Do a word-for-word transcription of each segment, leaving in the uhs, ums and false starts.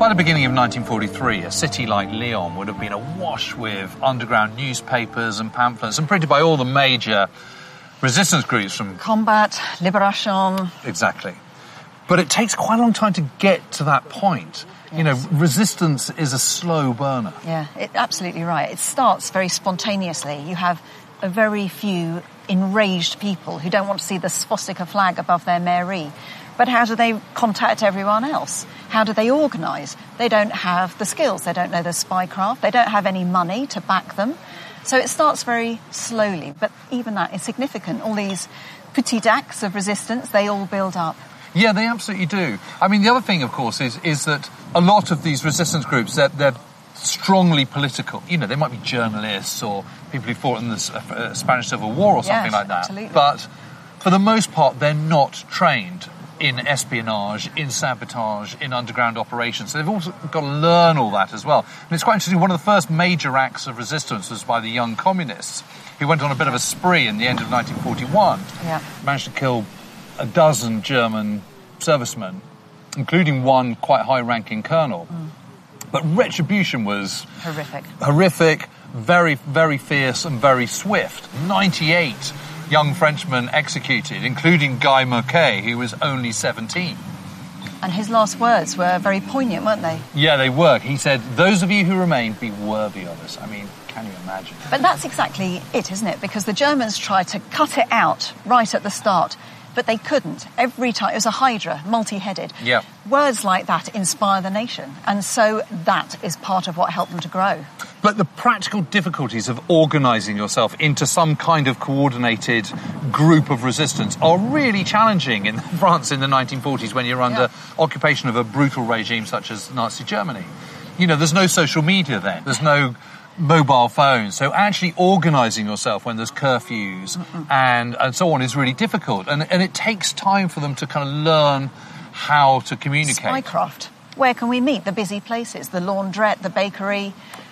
By the beginning of nineteen forty-three, a city like Lyon would have been awash with underground newspapers and pamphlets, and printed by all the major resistance groups from... Combat, Libération... Exactly. But it takes quite a long time to get to that point. Yes. You know, resistance is a slow burner. Yeah, it, absolutely right. It starts very spontaneously. You have a very few enraged people who don't want to see the swastika flag above their mairie. But how do they contact everyone else? How do they organise? They don't have the skills. They don't know the spycraft. They don't have any money to back them. So it starts very slowly, but even that is significant. All these petite acts of resistance, they all build up. Yeah, they absolutely do. I mean, the other thing, of course, is is that a lot of these resistance groups, they're, they're strongly political. You know, they might be journalists or people who fought in the uh, Spanish Civil War or something yes, like that. Absolutely. But for the most part, they're not trained in espionage, in sabotage, in underground operations. So they've also got to learn all that as well. And it's quite interesting, one of the first major acts of resistance was by the Young Communists, who went on a bit of a spree in the end of nineteen forty-one. Yeah. Managed to kill a dozen German servicemen, including one quite high-ranking colonel. Mm. But retribution was... Horrific. Horrific, very, very fierce and very swift. ninety-eight young Frenchmen executed, including Guy Moquet, who was only seventeen. And his last words were very poignant, weren't they? Yeah, they were. He said, those of you who remain, be worthy of us. I mean, can you imagine? But that's exactly it, isn't it? Because the Germans tried to cut it out right at the start, but they couldn't. Every time, it was a hydra, multi-headed. Yeah. Words like that inspire the nation. And so that is part of what helped them to grow. But the practical difficulties of organising yourself into some kind of coordinated group of resistance are really challenging in France in the nineteen forties when you're under yeah. occupation of a brutal regime such as Nazi Germany. You know, there's no social media then. There's no mobile phones. So actually organising yourself when there's curfews and, and so on is really difficult. And, and it takes time for them to kind of learn how to communicate. Spycraft. Where can we meet? The busy places, the laundrette, the bakery.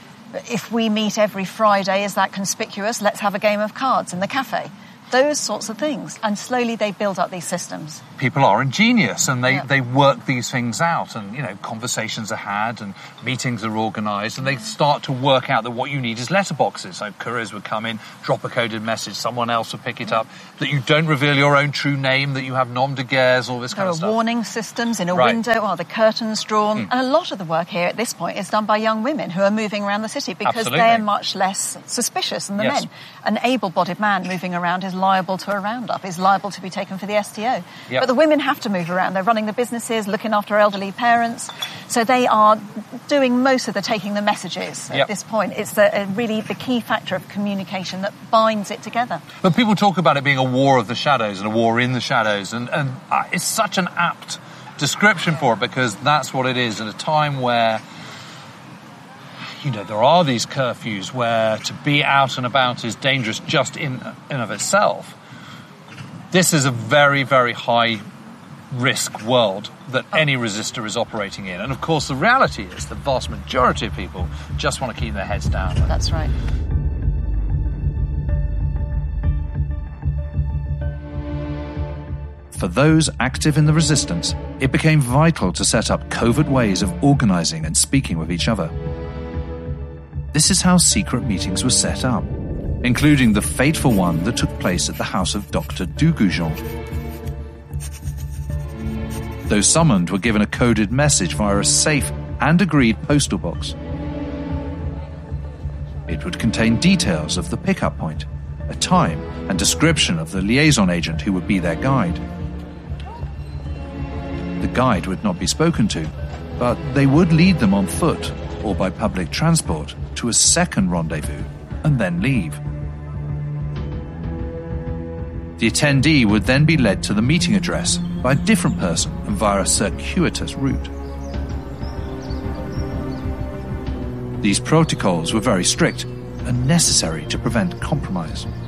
If we meet every Friday, is that conspicuous? Let's have a game of cards in the cafe. Those sorts of things. And slowly they build up these systems. People are ingenious and they, yeah. they work these things out, and, you know, conversations are had and meetings are organised, and they start to work out that what you need is letterboxes. So couriers would come in, drop a coded message, someone else would pick it up, that you don't reveal your own true name, that you have nom de guerres, all this there kind of stuff. There are warning systems in a right. window while the curtain's drawn. Mm. And a lot of the work here at this point is done by young women who are moving around the city because Absolutely. they're much less suspicious than the yes. men. An able-bodied man moving around is liable to a roundup, is liable to be taken for the S T O. Yep. But the women have to move around. They're running the businesses, looking after elderly parents. So they are doing most of the taking the messages at yep. this point. It's the, uh, really the key factor of communication that binds it together. But people talk about it being a war of the shadows and a war in the shadows, and, and uh, it's such an apt description for it, because that's what it is at a time where, you know, there are these curfews where to be out and about is dangerous just in and of itself. This is a very, very high risk world that any resistor is operating in. And of course the reality is the vast majority of people just want to keep their heads down. That's right. For those active in the resistance, it became vital to set up covert ways of organising and speaking with each other. This is how secret meetings were set up, including the fateful one that took place at the house of Doctor Dugoujon. Those summoned were given a coded message via a safe and agreed postal box. It would contain details of the pickup point, a time and description of the liaison agent who would be their guide. The guide would not be spoken to, but they would lead them on foot or by public transport to a second rendezvous and then leave. The attendee would then be led to the meeting address by a different person and via a circuitous route. These protocols were very strict and necessary to prevent compromise.